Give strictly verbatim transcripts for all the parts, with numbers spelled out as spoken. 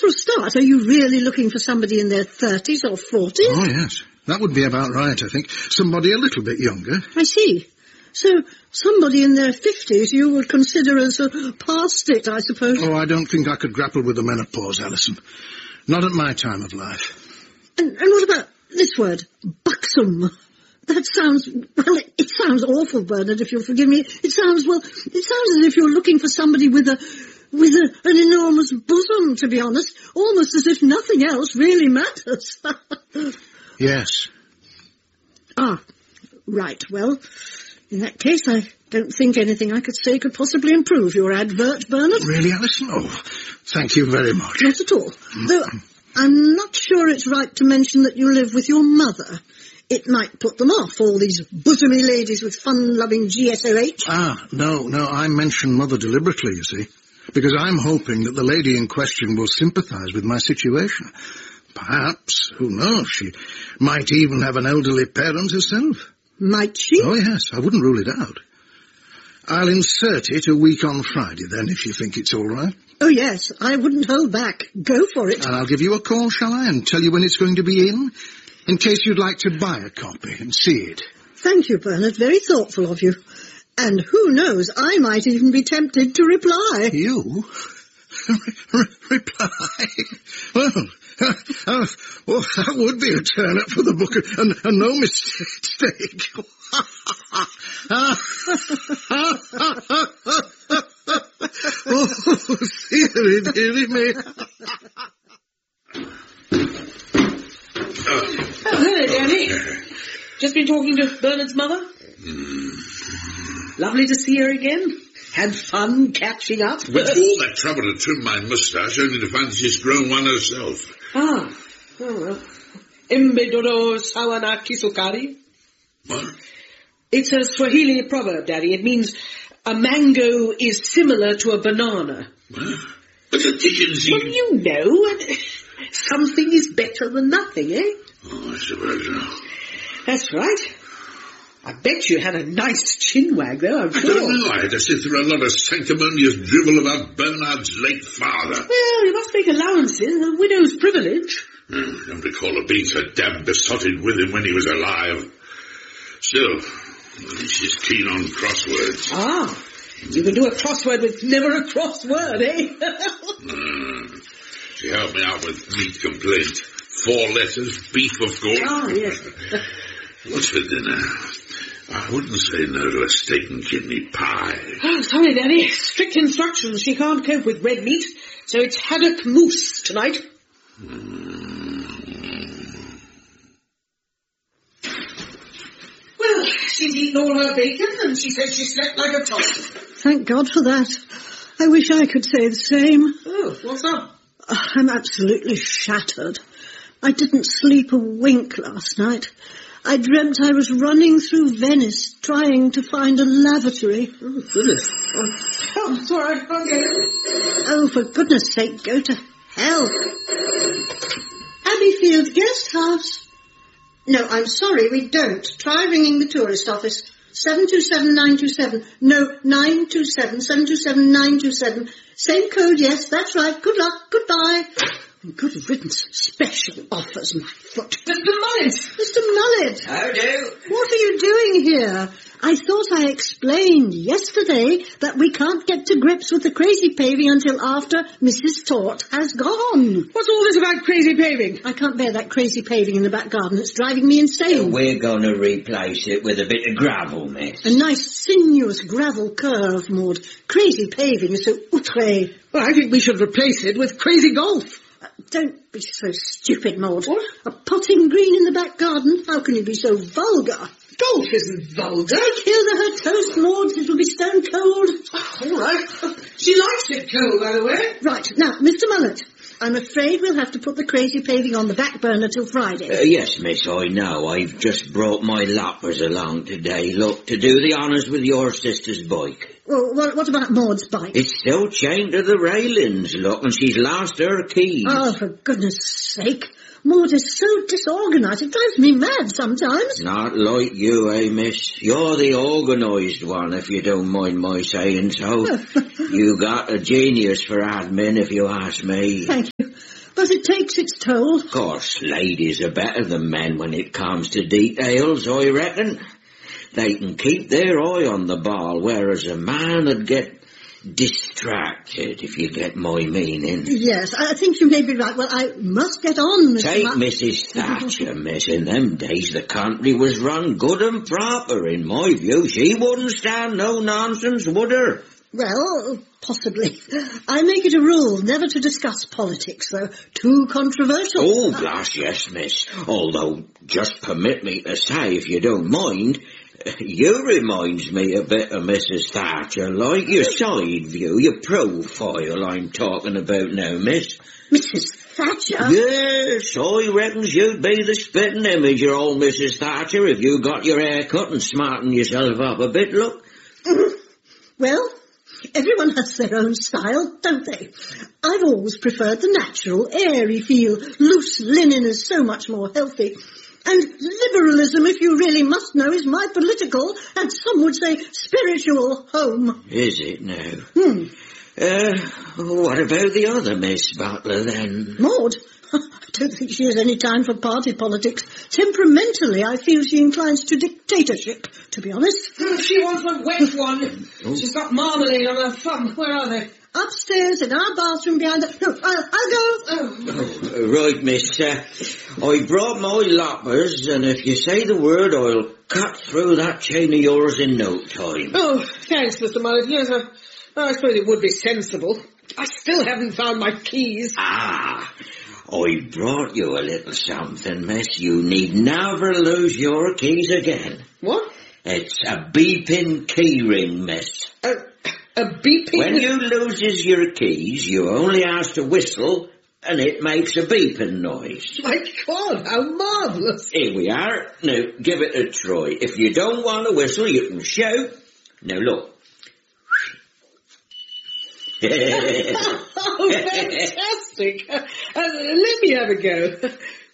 For a start, are you really looking for somebody in their thirties or forties? Oh, yes. That would be about right, I think. Somebody a little bit younger. I see. So, somebody in their fifties you would consider as uh, past it, I suppose. Oh, I don't think I could grapple with the menopause, Alison. Not at my time of life. And, and what about this word, buxom? That sounds, well, it, it sounds awful, Bernard, if you'll forgive me. It sounds, well, it sounds as if you're looking for somebody with a, with a, an enormous bosom, to be honest. Almost as if nothing else really matters. Yes. Ah, right, well, in that case, I don't think anything I could say could possibly improve your advert, Bernard. Really, Alison? Oh, thank you very much. Not at all. Though I'm not sure it's right to mention that you live with your mother. It might put them off, all these bosomy ladies with fun-loving G S O H. Ah, no, no, I mentioned Mother deliberately, you see, because I'm hoping that the lady in question will sympathise with my situation. Perhaps, who knows, she might even have an elderly parent herself. Might she? Oh, yes, I wouldn't rule it out. I'll insert it a week on Friday, then, if you think it's all right. Oh, yes, I wouldn't hold back. Go for it. And I'll give you a call, shall I, and tell you when it's going to be in? In case you'd like to buy a copy and see it. Thank you, Bernard. Very thoughtful of you. And who knows, I might even be tempted to reply. You? Re- reply? Well, uh, uh, well, that would be a turn-up for the book, and, and no mistake. Oh, dearie, dearie me. Oh, hello, Danny. Just been talking to Bernard's mother? Mm. Lovely to see her again. Had fun catching up. Went to all that trouble to trim my moustache, only to find she's grown one herself. Ah, oh well. Imbedodo sawana kisukari. What? It's a Swahili proverb, Daddy. It means a mango is similar to a banana. What? But the Dickens... Well, you know, something is better than nothing, eh? Oh, I suppose so. That's right. I bet you had a nice chinwag, though, I'm I sure. don't know. I had to sit through a lot of sanctimonious drivel about Bernard's late father. Well, you must make allowances. A widow's privilege. Oh, I don't recall her being so damn besotted with him when he was alive. Still, at least she's keen on crosswords. Ah, you can do a crossword with never a crossword, eh? mm. She helped me out with meat complaint. Four letters, beef, of course. Ah, yes. What's for dinner? I wouldn't say no to a steak and kidney pie. Oh, sorry, Danny. Strict instructions. She can't cope with red meat, so it's haddock mousse tonight. Mm. Well, she's eaten all her bacon, and she says she slept like a top. Thank God for that. I wish I could say the same. Oh, what's up? Oh, I'm absolutely shattered. I didn't sleep a wink last night. I dreamt I was running through Venice, trying to find a lavatory. Oh, goodness. Oh, oh it's all right. I'll get it. Oh, for goodness sake, go to hell. Abbeyfield Guest House. No, I'm sorry, we don't. Try ringing the tourist office. seven two seven nine two seven. No, nine two seven, seven two seven nine two seven. Same code, yes, that's right. Good luck. Goodbye. Good riddance. Special offers, my foot. Mister Mullet! Mister Mullet! How do? What are you doing here? I thought I explained yesterday that we can't get to grips with the crazy paving until after Missus Tort has gone. What's all this about crazy paving? I can't bear that crazy paving in the back garden. It's driving me insane. We're going to replace it with a bit of gravel, miss. A nice sinuous gravel curve, Maud. Crazy paving is so outre. Well, I think we should replace it with crazy golf. Uh, don't be so stupid, Maud. What? A potting green in the back garden? How can you be so vulgar? Golf isn't vulgar. Take Hilda her toast, Maud. It will be stone cold. Oh, all right. She likes it cold, by the way. Right, now, Mister Mullet, I'm afraid we'll have to put the crazy paving on the back burner till Friday. Uh, yes, miss, I know. I've just brought my loppers along today, look, to do the honours with your sister's bike. Well, what, what about Maud's bike? It's still chained to the railings, look, and she's lost her keys. Oh, for goodness sake. Maud is so disorganised, it drives me mad sometimes. Not like you, eh, miss? You're the organised one, if you don't mind my saying so. You got a genius for admin, if you ask me. Thank you. but it takes its toll. Of course, ladies are better than men when it comes to details, I reckon. They can keep their eye on the ball, whereas a man would get distracted, if you get my meaning. Yes, I think you may be right. Well, I must get on, Mister Take Ma- Missus Thatcher, miss. In them days, the country was run good and proper, in my view. She wouldn't stand no nonsense, would her? Well, possibly. I make it a rule never to discuss politics, though. Too controversial. Oh, gosh, yes, miss. Although, just permit me to say, if you don't mind, you reminds me a bit of Missus Thatcher, like your side view, your profile I'm talking about now, miss. Missus Thatcher? Yes, I reckons you'd be the spitting image of old Missus Thatcher if you got your hair cut and smartened yourself up a bit, look. Well, everyone has their own style, don't they? I've always preferred the natural, airy feel. Loose linen is so much more healthy. And liberalism, if you really must know, is my political, and some would say spiritual, home. Is it now? Hmm. Uh, what about the other Miss Butler, then? Maud? I don't think she has any time for party politics. Temperamentally, I feel she inclines to dictatorship, to be honest. She wants a wet one. Oh. She's got marmalade on her thumb. Where are they? Upstairs in our bathroom behind the... No, I'll, I'll go. Oh. Oh, right, miss. Uh, I brought my loppers, and if you say the word, I'll cut through that chain of yours in no time. Oh, thanks, Mister Mullet. Yes, uh, I suppose it would be sensible. I still haven't found my keys. Ah, I brought you a little something, miss. You need never lose your keys again. What? It's a beeping key ring, miss. Uh, A beeping... When you loses your keys, you only have to whistle, and it makes a beeping noise. My God, how marvellous. Here we are. Now, give it a try. If you don't want to whistle, you can shout. Now, look. Oh, fantastic. Uh, uh, let me have a go.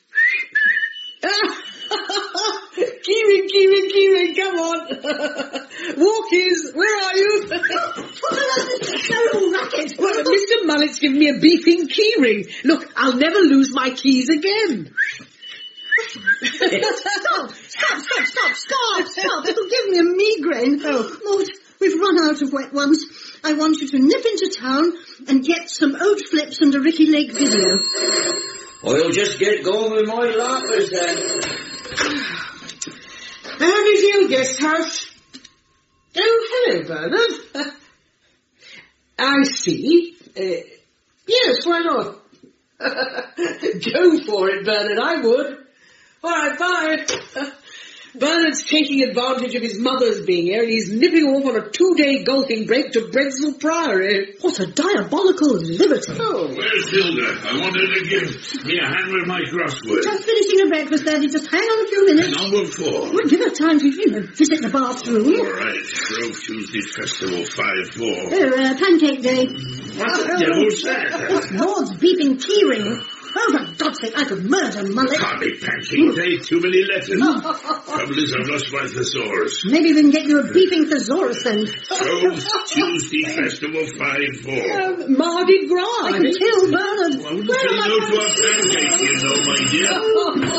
Keyring, Keyring, Keyring, come on. Walkies, where are you? Terrible racket. Well, Mister Mullet's given me a beeping keyring. Look, I'll never lose my keys again. Stop, stop, stop, stop, stop, stop. It'll give me a migraine. Oh, Maud, we've run out of wet ones. I want you to nip into town and get some oat flips and a Ricky Lake video. I'll just get going with my loppers then. Abigail Guest House. Oh, hello, Bernard. I see. Uh, yes, why not? Go for it, Bernard, I would. All right, bye. Bernard's taking advantage of his mother's being here, and he's nipping off on a two-day golfing break to Bredsall Priory. What a diabolical liberty. Oh. Where's Hilda? I wanted to give me a hand with my crossword. Just finishing her breakfast, Daddy. Just hang on a few minutes. And on what for? We'll give her time to, you know, visit the bathroom. All right. Grove Tuesday Festival five four. Oh, uh, pancake day. What the devil's that? Lord's beeping keyring. Oh, for God's sake, I could murder Mullet. Can't be pancake day. Too many letters. Trouble is, I've lost my thesaurus. Maybe we can get you a beeping thesaurus then. Grove Tuesday Festival five four. Um, Mardi Gras. I can kill Bernard. I wouldn't Where say am I no to a pancake, you know, my dear.